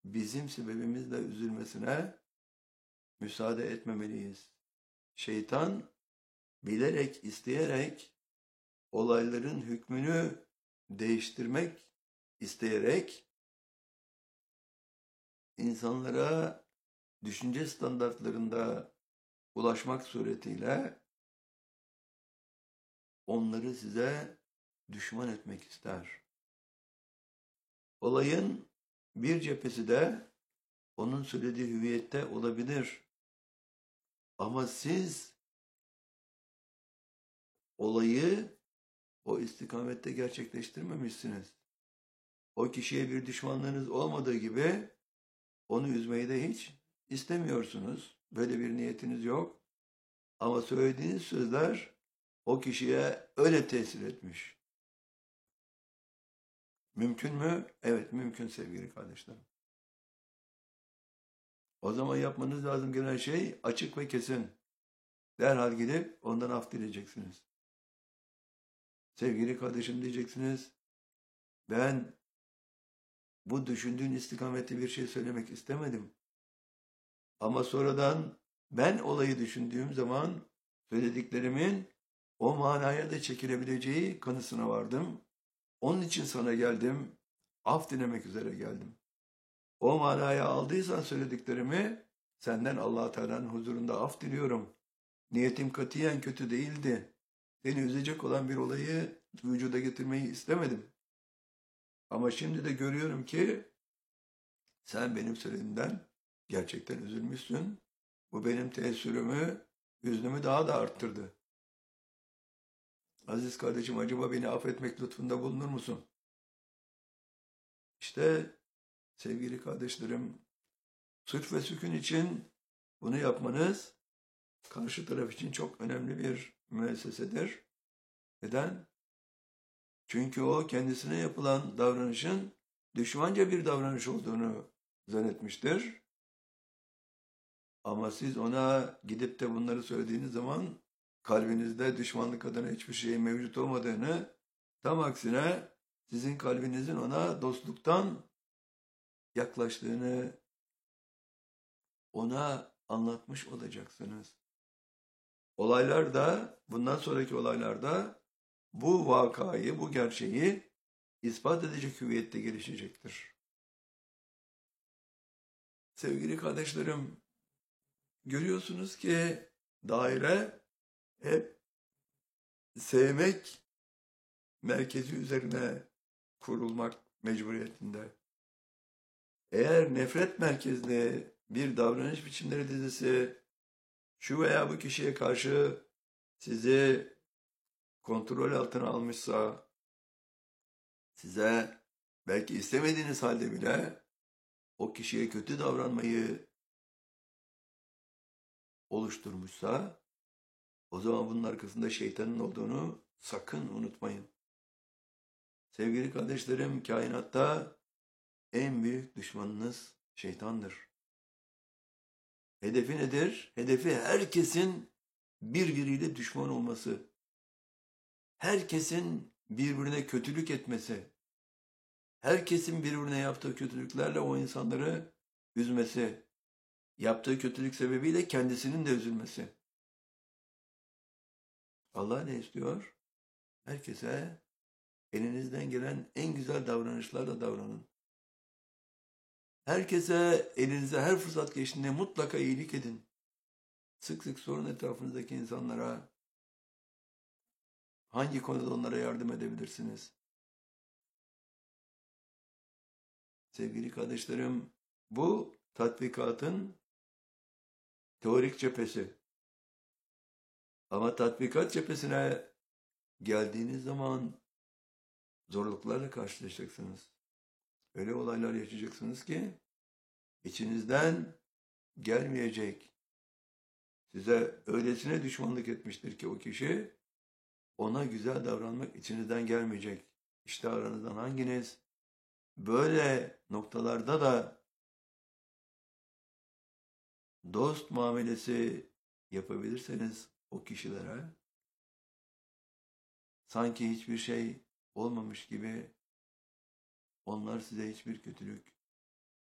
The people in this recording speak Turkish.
bizim sebebimizle üzülmesine müsaade etmemeliyiz. Şeytan bilerek, isteyerek olayların hükmünü değiştirmek isteyerek insanlara düşünce standartlarında ulaşmak suretiyle onları size düşman etmek ister. Olayın bir cephesi de onun söylediği hüviyette olabilir. Ama siz olayı o istikamette gerçekleştirmemişsiniz. O kişiye bir düşmanlığınız olmadığı gibi onu üzmeyi de hiç istemiyorsunuz. Böyle bir niyetiniz yok. Ama söylediğiniz sözler o kişiye öyle tesir etmiş. Mümkün mü? Evet, mümkün sevgili kardeşlerim. O zaman yapmanız lazım gelen şey açık ve kesin. Derhal gidip ondan af dileyeceksiniz. Sevgili kardeşim diyeceksiniz, ben bu düşündüğün istikamette bir şey söylemek istemedim. Ama sonradan ben olayı düşündüğüm zaman söylediklerimin o manaya da çekilebileceği kanısına vardım. Onun için sana geldim, af dilemek üzere geldim. O manaya aldıysan söylediklerimi senden Allah Teala'nın huzurunda af diliyorum. Niyetim katiyen kötü değildi. Seni üzecek olan bir olayı vücuda getirmeyi istemedim. Ama şimdi de görüyorum ki sen benim söylediğimden gerçekten üzülmüşsün. Bu benim teessürümü, hüznümü daha da arttırdı. Aziz kardeşim, acaba beni affetmek lütfunda bulunur musun? İşte sevgili kardeşlerim, suç ve sükun için bunu yapmanız karşı taraf için çok önemli bir müessesedir. Neden? Çünkü o kendisine yapılan davranışın düşmanca bir davranış olduğunu zannetmiştir. Ama siz ona gidip de bunları söylediğiniz zaman kalbinizde düşmanlık adına hiçbir şeyin mevcut olmadığını, tam aksine sizin kalbinizin ona dostluktan yaklaştığını ona anlatmış olacaksınız. Olaylar da, bundan sonraki olaylarda bu vakayı, bu gerçeği ispat edecek hüviyette gelişecektir. Sevgili kardeşlerim, görüyorsunuz ki daire hep sevmek merkezi üzerine kurulmak mecburiyetinde. Eğer nefret merkezli bir davranış biçimleri dizisi şu veya bu kişiye karşı sizi kontrol altına almışsa, size belki istemediğiniz halde bile o kişiye kötü davranmayı oluşturmuşsa, o zaman bunun arkasında şeytanın olduğunu sakın unutmayın. Sevgili kardeşlerim, kainatta en büyük düşmanınız şeytandır. Hedefi nedir? Hedefi herkesin birbiriyle düşman olması. Herkesin birbirine kötülük etmesi. Herkesin birbirine yaptığı kötülüklerle o insanları üzmesi. Yaptığı kötülük sebebiyle kendisinin de üzülmesi. Allah ne istiyor? Herkese elinizden gelen en güzel davranışlarla davranın. Herkese elinize her fırsat geçtiğinde mutlaka iyilik edin. Sık sık sorun etrafınızdaki insanlara hangi konuda onlara yardım edebilirsiniz? Sevgili kardeşlerim, bu tatbikatın teorik cephesi. Ama tatbikat cephesine geldiğiniz zaman zorluklarla karşılaşacaksınız. Öyle olaylar yaşayacaksınız ki içinizden gelmeyecek. Size öylesine düşmanlık etmiştir ki o kişi, ona güzel davranmak içinizden gelmeyecek. İşte aranızdan hanginiz böyle noktalarda da dost muamelesi yapabilirseniz o kişilere, sanki hiçbir şey olmamış gibi onlar size hiçbir kötülük